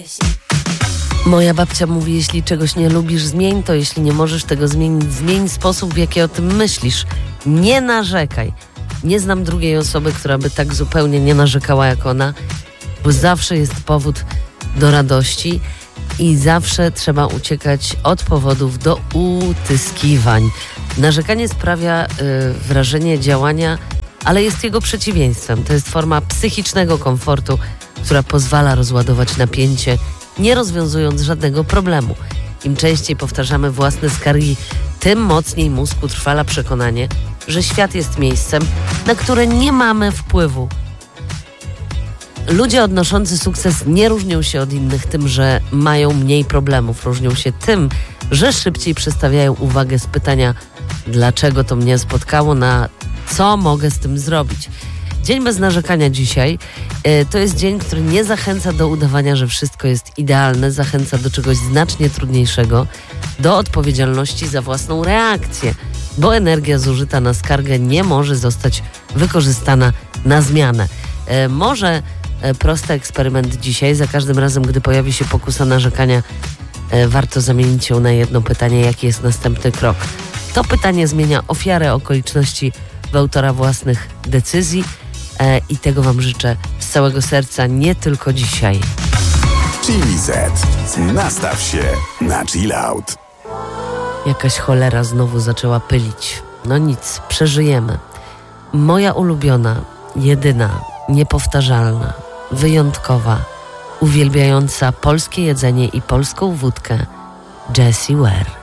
Moja babcia mówi, jeśli czegoś nie lubisz, zmień to. Jeśli nie możesz tego zmienić, zmień sposób, w jaki o tym myślisz. Nie narzekaj. Nie znam drugiej osoby, która by tak zupełnie nie narzekała jak ona, bo zawsze jest powód do radości i zawsze trzeba uciekać od powodów do utyskiwań. Narzekanie sprawia wrażenie działania, ale jest jego przeciwieństwem. To jest forma psychicznego komfortu, która pozwala rozładować napięcie, nie rozwiązując żadnego problemu. Im częściej powtarzamy własne skargi, tym mocniej mózg utrwala przekonanie, że świat jest miejscem, na które nie mamy wpływu. Ludzie odnoszący sukces nie różnią się od innych tym, że mają mniej problemów. Różnią się tym, że szybciej przestawiają uwagę z pytania, dlaczego to mnie spotkało, na co mogę z tym zrobić. Dzień bez narzekania dzisiaj to jest dzień, który nie zachęca do udawania, że wszystko jest idealne, zachęca do czegoś znacznie trudniejszego, do odpowiedzialności za własną reakcję, bo energia zużyta na skargę nie może zostać wykorzystana na zmianę. Może prosty eksperyment dzisiaj, za każdym razem, gdy pojawi się pokusa narzekania, warto zamienić ją na jedno pytanie, jaki jest następny krok. To pytanie zmienia ofiarę okoliczności w autora własnych decyzji i tego wam życzę z całego serca, nie tylko dzisiaj. Chili Z. Nastaw się na chill out. Jakaś cholera znowu zaczęła pylić. No nic, przeżyjemy. Moja ulubiona, jedyna, niepowtarzalna, wyjątkowa, uwielbiająca polskie jedzenie i polską wódkę Jessie Ware.